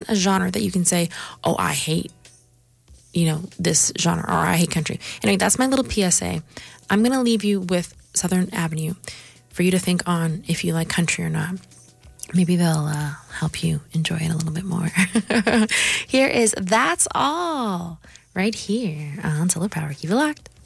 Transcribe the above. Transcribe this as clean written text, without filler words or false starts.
a genre that you can say, oh, I hate, this genre, or I hate country. Anyway, that's my little PSA. I'm going to leave you with Southern Avenue for you to think on if you like country or not. Maybe they'll help you enjoy it a little bit more. Here is That's All right here on Solar Power. Keep it locked.